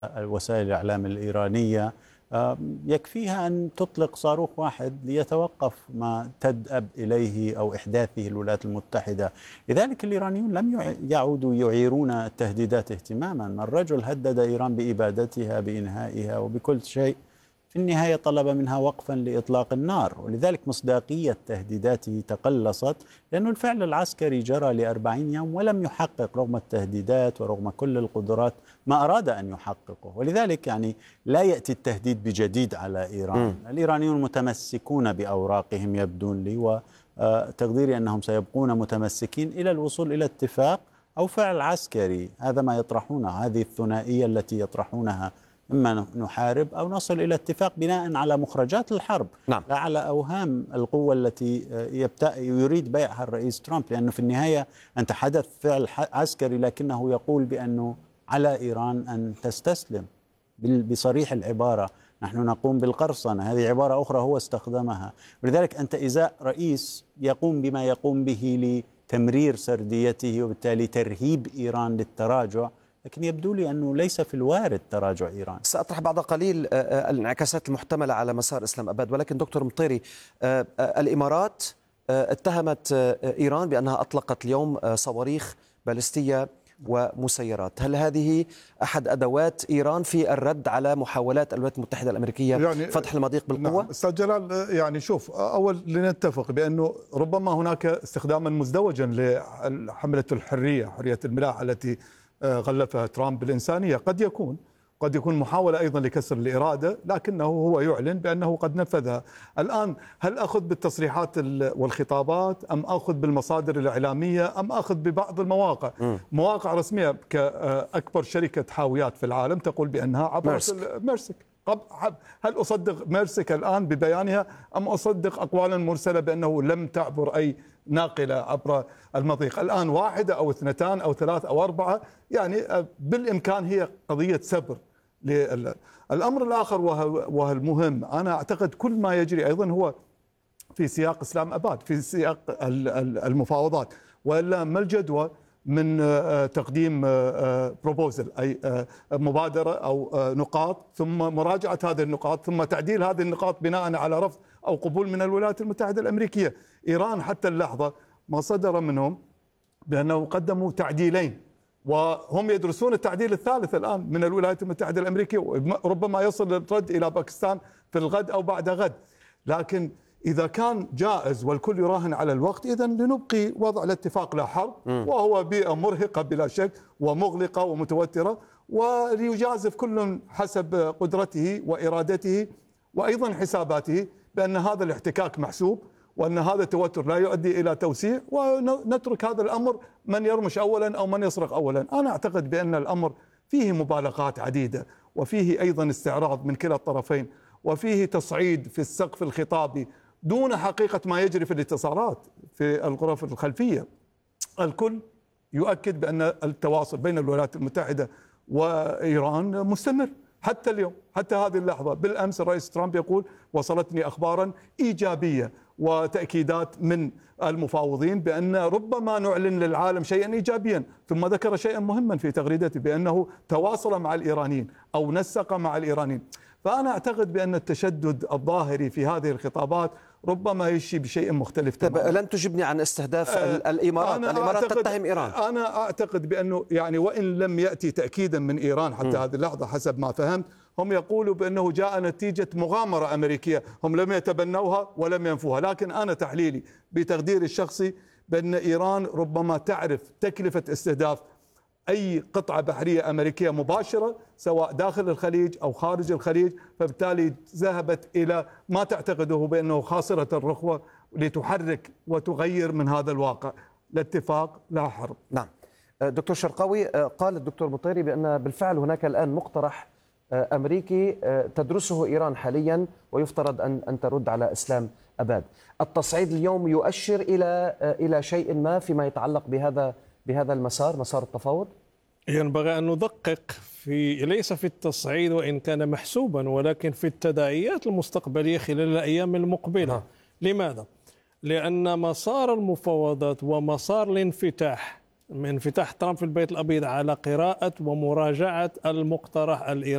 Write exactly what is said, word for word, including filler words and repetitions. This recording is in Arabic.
وسائل الإعلام الإيرانية يكفيها أن تطلق صاروخ واحد ليتوقف ما تدأب إليه أو إحداثه الولايات المتحدة. لذلك الإيرانيون لم يعودوا يعيرون التهديدات اهتماما. الرجل هدد إيران بإبادتها بإنهائها وبكل شيء، في النهاية طلب منها وقفا لإطلاق النار، ولذلك مصداقية تهديداته تقلصت، لأن الفعل العسكري جرى لأربعين يوم ولم يحقق رغم التهديدات ورغم كل القدرات ما أراد أن يحققه. ولذلك يعني لا يأتي التهديد بجديد على إيران. م. الإيرانيون متمسكون بأوراقهم يبدون لي، وتقديري أنهم سيبقون متمسكين إلى الوصول إلى اتفاق أو فعل عسكري. هذا ما يطرحونه، هذه الثنائية التي يطرحونها، إما نحارب أو نصل إلى اتفاق بناء على مخرجات الحرب. نعم. لا على أوهام القوة التي يريد بيعها الرئيس ترامب، لأنه في النهاية أنت حدث فعل عسكري لكنه يقول بأنه على إيران أن تستسلم بصريح العبارة. نحن نقوم بالقرصنة، هذه عبارة أخرى هو استخدمها. ولذلك أنت إزاء رئيس يقوم بما يقوم به لتمرير سرديته وبالتالي ترهيب إيران للتراجع، لكن يبدو لي أنه ليس في الوارد تراجع إيران. سأطرح بعد قليل الانعكاسات المحتملة على مسار إسلام أباد، ولكن دكتور مطيري، الإمارات اتهمت إيران بأنها أطلقت اليوم صواريخ باليستية ومسيرات. هل هذه أحد أدوات إيران في الرد على محاولات الولايات المتحدة الأمريكية يعني فتح المضيق بالقوة؟ نعم. أستاذ جلال، يعني شوف، أول لنتفق بأنه ربما هناك استخداما مزدوجا لحملة الحرية، حرية الملاحة التي غلفها ترامب بالإنسانية. قد يكون قد يكون محاولة أيضا لكسر الإرادة، لكنه هو يعلن بأنه قد نفذها. الآن هل أخذ بالتصريحات والخطابات أم أخذ بالمصادر الإعلامية أم أخذ ببعض المواقع؟ م. مواقع رسمية كأكبر شركة حاويات في العالم تقول بأنها عبر ميرسك. هل أصدق ميرسك الآن ببيانها أم أصدق أقوالا مرسلة بأنه لم تعبر أي ناقلة عبر المضيق؟ الآن واحدة أو اثنتان أو ثلاث أو أربعة، يعني بالإمكان هي قضية سبر. الأمر الآخر وهو المهم، أنا أعتقد كل ما يجري أيضا هو في سياق إسلام أباد، في سياق المفاوضات، وإلا ما الجدوى من تقديم بروبوزل أي مبادرة أو نقاط، ثم مراجعة هذه النقاط، ثم تعديل هذه النقاط بناء على رفض أو قبول من الولايات المتحدة الأمريكية. إيران حتى اللحظة ما صدر منهم بأنه قدموا تعديلين، وهم يدرسون التعديل الثالث الآن من الولايات المتحدة الأمريكية، وربما يصل الرد إلى باكستان في الغد أو بعد غد. لكن إذا كان جائز والكل يراهن على الوقت، إذن لنبقي وضع الاتفاق لا حرب، وهو بيئة مرهقة بلا شك ومغلقة ومتوترة، وليجازف كل حسب قدرته وإرادته وأيضا حساباته بأن هذا الاحتكاك محسوب وأن هذا التوتر لا يؤدي إلى توسيع، ونترك هذا الأمر من يرمش أولا أو من يسرق أولا. أنا أعتقد بأن الأمر فيه مبالغات عديدة، وفيه أيضا استعراض من كلا الطرفين، وفيه تصعيد في السقف الخطابي دون حقيقة ما يجري في الاتصالات في الغرف الخلفية. الكل يؤكد بأن التواصل بين الولايات المتحدة وإيران مستمر حتى اليوم، حتى هذه اللحظة. بالأمس الرئيس ترامب يقول وصلتني أخبارا إيجابية وتأكيدات من المفاوضين بأن ربما نعلن للعالم شيئا إيجابيا، ثم ذكر شيئا مهما في تغريدته بأنه تواصل مع الإيرانيين أو نسق مع الإيرانيين. فأنا أعتقد بأن التشدد الظاهري في هذه الخطابات ربما يشي بشيء مختلف تماما. لم تجبني عن استهداف آه الإمارات. الإمارات تتهم إيران. أنا أعتقد بأنه يعني وإن لم يأتي تأكيدا من إيران حتى م. هذه اللحظة حسب ما فهمت، هم يقولوا بأنه جاء نتيجة مغامرة أمريكية، هم لم يتبنوها ولم ينفوها. لكن أنا تحليلي بتقديري الشخصي بأن إيران ربما تعرف تكلفة استهداف أي قطعة بحرية أمريكية مباشرة سواء داخل الخليج أو خارج الخليج، فبالتالي ذهبت إلى ما تعتقده بأنه خاسرة الرخوة لتحرك وتغير من هذا الواقع. الاتفاق لا حرب. نعم. دكتور شرقاوي، قال الدكتور مطيري بأن بالفعل هناك الآن مقترح أمريكي تدرسه إيران حاليا ويفترض أن أن ترد على إسلام أباد. التصعيد اليوم يؤشر إلى إلى شيء ما فيما يتعلق بهذا بهذا المسار، مسار التفاوض؟ ينبغي أن ندقق في ليس في التصعيد وإن كان محسوبا، ولكن في التداعيات المستقبلية خلال الأيام المقبلة. آه. لماذا؟ لأن مسار المفاوضات ومسار الانفتاح من انفتاح ترامب في البيت الأبيض على قراءة ومراجعة المقترح الإيراني